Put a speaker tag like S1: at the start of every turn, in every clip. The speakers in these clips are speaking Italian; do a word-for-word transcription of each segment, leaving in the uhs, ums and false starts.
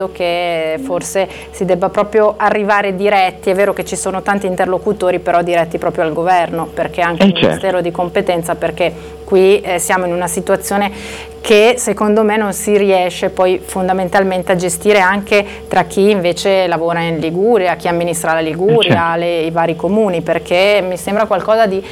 S1: che forse si debba proprio arrivare diretti. È vero che ci sono tanti interlocutori, però diretti proprio al governo, perché anche
S2: eh
S1: il
S2: certo.
S1: Ministero di competenza, perché qui eh, siamo in una situazione che secondo me non si riesce poi fondamentalmente a gestire anche tra chi invece lavora in Liguria, chi amministra la Liguria,
S2: eh certo.
S1: le, i vari comuni, perché mi sembra qualcosa di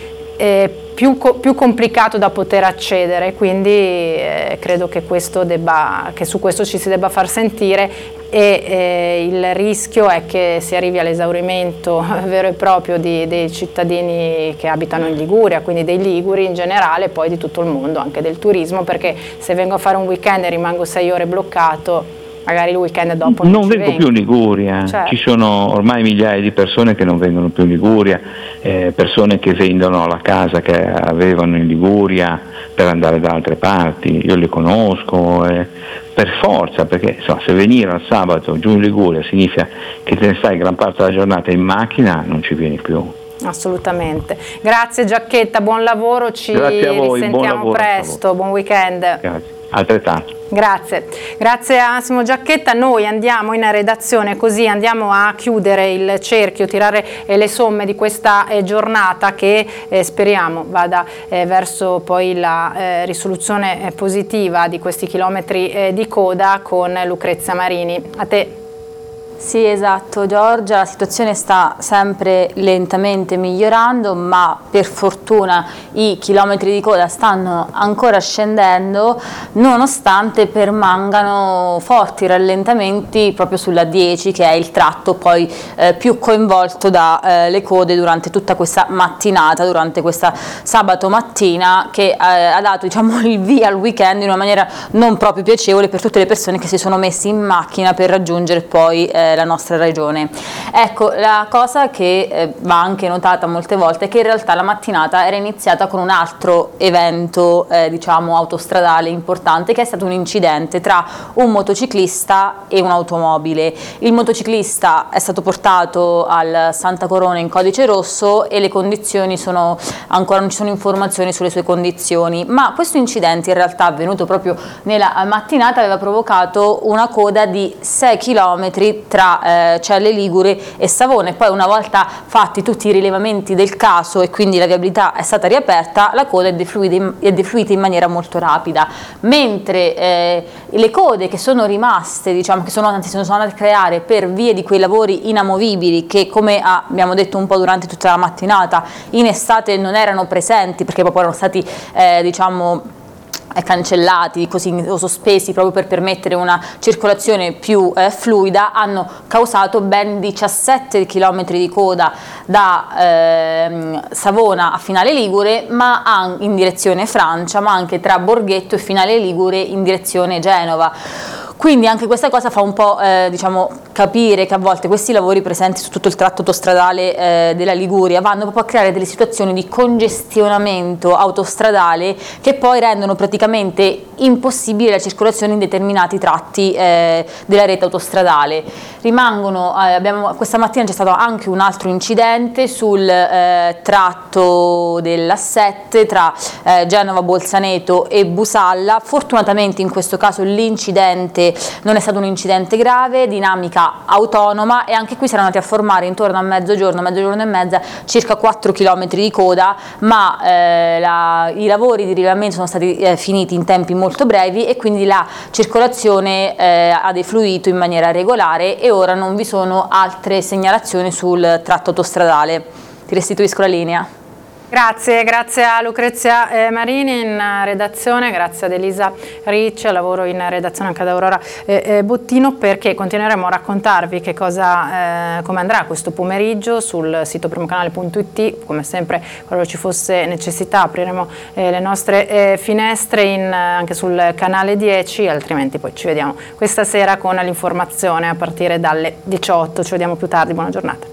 S1: eh, più, più complicato da poter accedere, quindi eh, credo che, questo debba, che su questo ci si debba far sentire, e eh, il rischio è che si arrivi all'esaurimento vero e proprio di, dei cittadini che abitano in Liguria, quindi dei liguri in generale, poi di tutto il mondo, anche del turismo, perché se vengo a fare un weekend e rimango sei ore bloccato, magari il weekend dopo non,
S2: non
S1: ci
S2: vengo
S1: vengo.
S2: più in Liguria,
S1: certo.
S2: Ci sono ormai migliaia di persone che non vengono più in Liguria, eh, persone che vendono la casa che avevano in Liguria per andare da altre parti, io le conosco, eh, per forza, perché insomma, se venire al sabato giù in Liguria significa che te ne stai gran parte della giornata in macchina, non ci vieni più.
S1: Assolutamente. Grazie Giacchetta, buon lavoro, ci
S2: Grazie a voi,
S1: risentiamo
S2: buon lavoro,
S1: presto, buon weekend.
S2: Grazie, altrettanto.
S1: Grazie, grazie a Massimo Giacchetta. Noi andiamo in redazione, così andiamo a chiudere il cerchio, tirare le somme di questa giornata che eh, speriamo vada eh, verso poi la eh, risoluzione positiva di questi chilometri eh, di coda con Lucrezia Marini. A te.
S3: Sì, esatto Giorgia, la situazione sta sempre lentamente migliorando, ma per fortuna i chilometri di coda stanno ancora scendendo, nonostante permangano forti rallentamenti proprio sulla dieci, che è il tratto poi eh, più coinvolto dalle eh, code durante tutta questa mattinata, durante questa sabato mattina, che eh, ha dato, diciamo, il via al weekend in una maniera non proprio piacevole per tutte le persone che si sono messe in macchina per raggiungere poi eh, la nostra regione. Ecco, la cosa che eh, va anche notata molte volte è che in realtà la mattinata era iniziata con un altro evento eh, diciamo autostradale importante, che è stato un incidente tra un motociclista e un'automobile. Il motociclista è stato portato al Santa Corona in codice rosso e le condizioni sono ancora, non ci sono informazioni sulle sue condizioni, ma questo incidente in realtà avvenuto proprio nella mattinata aveva provocato una coda di sei chilometri tra eh, Celle Ligure e Savona, e poi una volta fatti tutti i rilevamenti del caso e quindi la viabilità è stata riaperta, la coda è defluita in, è defluita in maniera molto rapida, mentre eh, le code che sono rimaste, diciamo che sono, anzi, sono andate a creare per via di quei lavori inamovibili che, come abbiamo detto un po' durante tutta la mattinata, in estate non erano presenti perché proprio erano stati eh, diciamo cancellati così o sospesi proprio per permettere una circolazione più eh, fluida, hanno causato ben diciassette chilometri di coda da eh, Savona a Finale Ligure, ma anche in direzione Francia, ma anche tra Borghetto e Finale Ligure in direzione Genova. Quindi anche questa cosa fa un po' eh, diciamo, capire che a volte questi lavori presenti su tutto il tratto autostradale eh, della Liguria vanno proprio a creare delle situazioni di congestionamento autostradale che poi rendono praticamente impossibile la circolazione in determinati tratti eh, della rete autostradale. Rimangono, eh, abbiamo, questa mattina c'è stato anche un altro incidente sul eh, tratto dell'A sette tra eh, Genova, Bolzaneto e Busalla. Fortunatamente in questo caso l'incidente non è stato un incidente grave, dinamica autonoma, e anche qui saranno andati a formare intorno a mezzogiorno, mezzogiorno e mezza, circa quattro chilometri di coda, ma eh, la, i lavori di rilevamento sono stati eh, finiti in tempi molto brevi e quindi la circolazione eh, ha defluito in maniera regolare e ora non vi sono altre segnalazioni sul tratto autostradale. Ti restituisco la linea.
S1: Grazie, grazie a Lucrezia eh, Marini in redazione, grazie ad Elisa Ricci, lavoro in redazione anche ad Aurora eh, eh, Bottino, perché continueremo a raccontarvi che cosa, eh, come andrà questo pomeriggio sul sito primocanale punto it. Come sempre, qualora ci fosse necessità, apriremo eh, le nostre eh, finestre in, anche sul canale dieci, altrimenti poi ci vediamo questa sera con l'informazione a partire dalle diciotto. Ci vediamo più tardi, buona giornata.